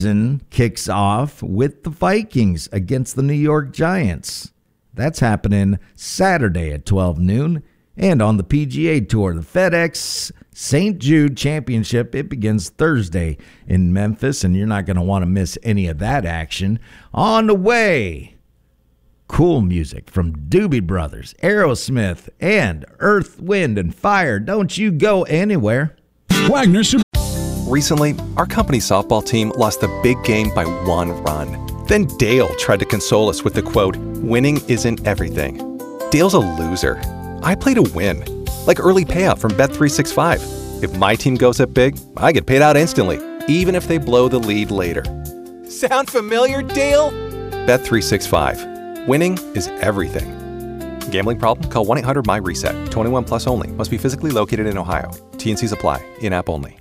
season kicks off with the Vikings against the New York Giants. That's happening Saturday at 12 noon. And on the PGA Tour, the FedEx St. Jude Championship, it begins Thursday in Memphis, and you're not going to want to miss any of that action. On the way, cool music from Doobie Brothers, Aerosmith, and Earth, Wind, and Fire. Don't you go anywhere. Wagner. Recently, our company softball team lost the big game by 1 run. Then Dale tried to console us with the quote, "Winning isn't everything." Dale's a loser. I play to win, like early payout from Bet365. If my team goes up big, I get paid out instantly, even if they blow the lead later. Sound familiar, Dale? Bet365. Winning is everything. Gambling problem? Call 1-800-MY-RESET. 21 plus only. Must be physically located in Ohio. T&Cs apply. In-app only.